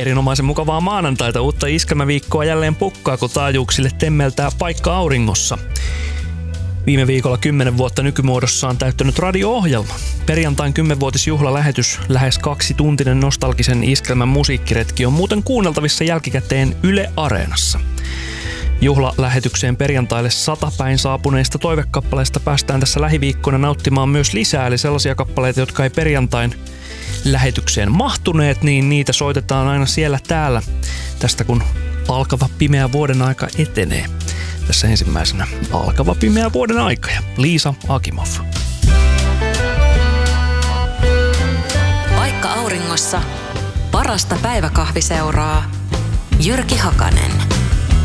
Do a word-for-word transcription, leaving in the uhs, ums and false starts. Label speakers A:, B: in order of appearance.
A: Erinomaisen mukavaa maanantaita, uutta iskelmäviikkoa jälleen pukkaa, kun taajuuksille temmeltää paikka auringossa. Viime viikolla kymmenen vuotta nykymuodossaan täyttänyt radio-ohjelma. Perjantain kymmenvuotisjuhlalähetys, lähes kaksituntinen nostalgisen iskelmän musiikkiretki on muuten kuunneltavissa jälkikäteen Yle Areenassa. Juhlalähetykseen perjantaille satapäin saapuneista toivekappaleista päästään tässä lähiviikkoina nauttimaan myös lisää, eli sellaisia kappaleita, jotka ei perjantain lähetykseen mahtuneet, niin niitä soitetaan aina siellä täällä tästä kun alkava pimeä vuoden aika etenee. Tässä ensimmäisenä alkava pimeä vuoden aika ja Liisa Akimov.
B: Paikka auringossa. Parasta päiväkahviseuraa. Jyrki Hakanen.